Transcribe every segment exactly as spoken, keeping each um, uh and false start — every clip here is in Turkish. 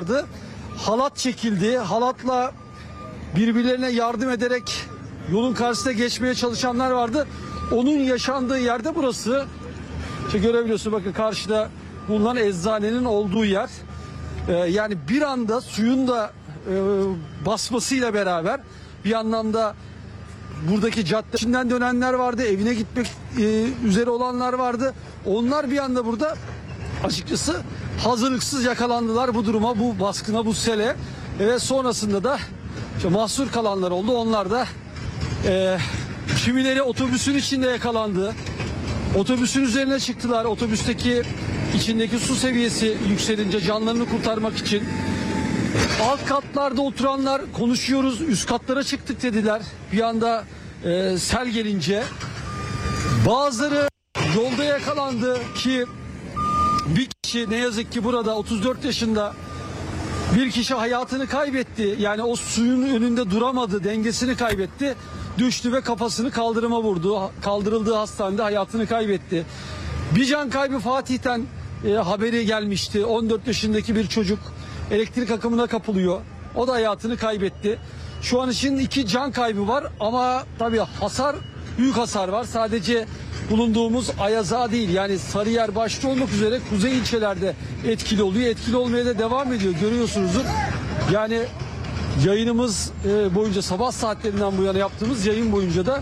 vardı. Halat çekildi. Halatla birbirlerine yardım ederek yolun karşısına geçmeye çalışanlar vardı. Onun yaşandığı yerde burası. İşte görebiliyorsun, bakın karşıda bulunan eczanenin olduğu yer. Ee, yani bir anda suyun da e, basmasıyla beraber bir anlamda buradaki cadde içinden dönenler vardı. Evine gitmek e, üzere olanlar vardı. Onlar bir anda burada açıkçası hazırlıksız yakalandılar bu duruma, bu baskına, bu sele. Ve sonrasında da işte mahsur kalanlar oldu. Onlar da e, kimileri otobüsün içinde yakalandı. Otobüsün üzerine çıktılar. Otobüsteki içindeki su seviyesi yükselince canlarını kurtarmak için. Alt katlarda oturanlar konuşuyoruz, üst katlara çıktık dediler. Bir anda e, sel gelince bazıları yolda yakalandı ki bir kişi ne yazık ki burada otuz dört yaşında bir kişi hayatını kaybetti. Yani o suyun önünde duramadı, dengesini kaybetti. Düştü ve kafasını kaldırıma vurdu. Kaldırıldığı hastanede hayatını kaybetti. Bir can kaybı Fatih'ten e, haberi gelmişti. on dört yaşındaki bir çocuk elektrik akımına kapılıyor. O da hayatını kaybetti. Şu an için iki can kaybı var ama tabii hasar, büyük hasar var. Sadece bulunduğumuz Ayaza değil, yani Sarıyer başta olmak üzere kuzey ilçelerde etkili oluyor. Etkili olmaya da devam ediyor, görüyorsunuzdur. Yani yayınımız boyunca, sabah saatlerinden bu yana yaptığımız yayın boyunca da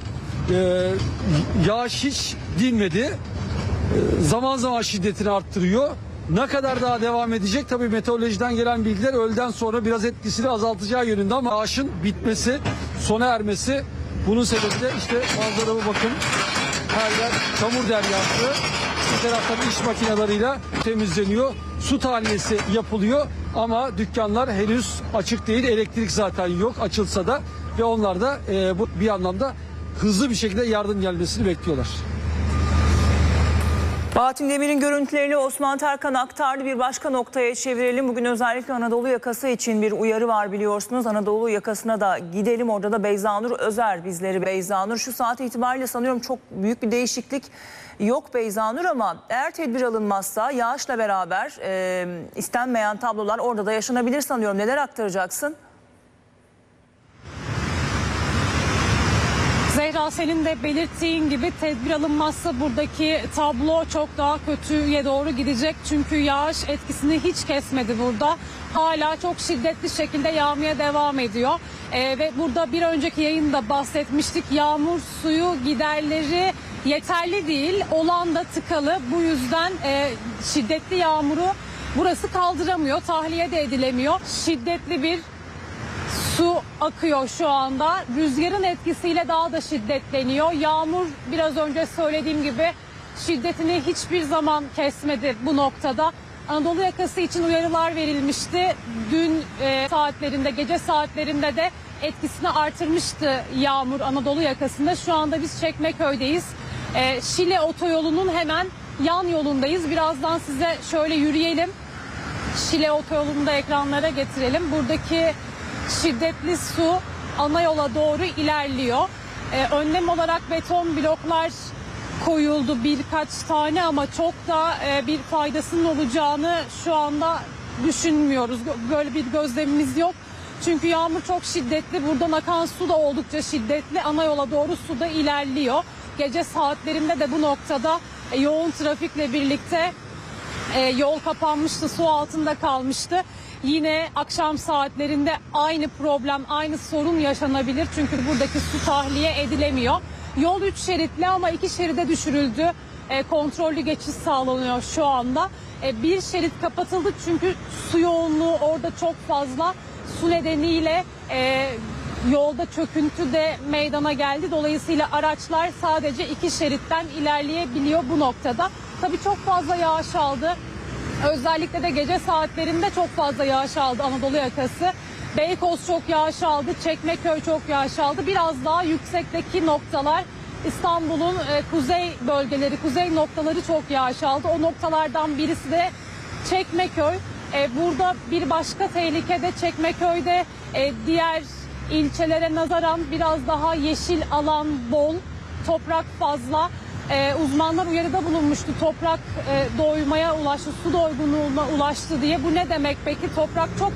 yağış hiç dinmedi. Zaman zaman şiddetini arttırıyor. Ne kadar daha devam edecek? Tabii meteorolojiden gelen bilgiler öğleden sonra biraz etkisini azaltacağı yönünde ama yağışın bitmesi, sona ermesi, bunun sebebi de işte manzarama bakın. Her yer çamur deryası. Bir taraftan iş makineleriyle temizleniyor. Su tahliyesi yapılıyor ama dükkanlar henüz açık değil. Elektrik zaten yok, açılsa da, ve onlar da e, bu bir anlamda hızlı bir şekilde yardım gelmesini bekliyorlar. Bahattin Demir'in görüntülerini Osman Tarkan aktardı. Bir başka noktaya çevirelim. Bugün özellikle Anadolu yakası için bir uyarı var biliyorsunuz. Anadolu yakasına da gidelim. Orada da Beyzanur Özer bizleri. Beyzanur, şu saat itibariyle sanıyorum çok büyük bir değişiklik yok Beyzanur, ama eğer tedbir alınmazsa yağışla beraber e, istenmeyen tablolar orada da yaşanabilir sanıyorum. Neler aktaracaksın? Zehra, senin de belirttiğin gibi tedbir alınmazsa buradaki tablo çok daha kötüye doğru gidecek. Çünkü yağış etkisini hiç kesmedi burada. Hala çok şiddetli şekilde yağmaya devam ediyor. Ee, ve burada bir önceki yayında bahsetmiştik. Yağmur suyu giderleri yeterli değil. Olan da tıkalı. Bu yüzden e, şiddetli yağmuru burası kaldıramıyor. Tahliye de edilemiyor. Şiddetli bir su akıyor şu anda. Rüzgarın etkisiyle daha da şiddetleniyor. Yağmur, biraz önce söylediğim gibi, şiddetini hiçbir zaman kesmedi bu noktada. Anadolu yakası için uyarılar verilmişti. Dün e, saatlerinde, gece saatlerinde de etkisini artırmıştı yağmur Anadolu yakasında. Şu anda biz Çekmeköy'deyiz. E, Şile otoyolunun hemen yan yolundayız. Birazdan size şöyle yürüyelim. Şile otoyolunu da ekranlara getirelim. Buradaki şiddetli su ana yola doğru ilerliyor. Ee, önlem olarak beton bloklar koyuldu birkaç tane ama çok da e, bir faydasının olacağını şu anda düşünmüyoruz. Böyle bir gözlemimiz yok. Çünkü yağmur çok şiddetli. Buradan akan su da oldukça şiddetli. Ana yola doğru su da ilerliyor. Gece saatlerinde de bu noktada e, yoğun trafikle birlikte e, yol kapanmıştı, su altında kalmıştı. Yine akşam saatlerinde aynı problem, aynı sorun yaşanabilir. Çünkü buradaki su tahliye edilemiyor. Yol üç şeritli ama iki şeride düşürüldü. E, kontrollü geçiş sağlanıyor şu anda. E, bir şerit kapatıldı çünkü su yoğunluğu orada çok fazla. Su nedeniyle e, yolda çöküntü de meydana geldi. Dolayısıyla araçlar sadece iki şeritten ilerleyebiliyor bu noktada. Tabii çok fazla yağış aldı. Özellikle de gece saatlerinde çok fazla yağış aldı Anadolu yakası. Beykoz çok yağış aldı, Çekmeköy çok yağış aldı. Biraz daha yüksekteki noktalar, İstanbul'un e, kuzey bölgeleri, kuzey noktaları çok yağış aldı. O noktalardan birisi de Çekmeköy. E, burada bir başka tehlike de Çekmeköy'de e, diğer ilçelere nazaran biraz daha yeşil alan bol, toprak fazla. Ee, uzmanlar uyarıda bulunmuştu, toprak e, doymaya ulaştı, su doygunluğuna ulaştı diye. Bu ne demek peki? Toprak çok